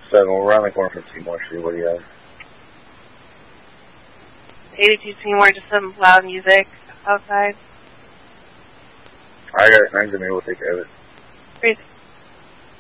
7. We're around the corner from Seymour Street. What do you have? 82 Seymour, just some loud music outside. I got it. 9 to me. We'll take care of it. Crazy.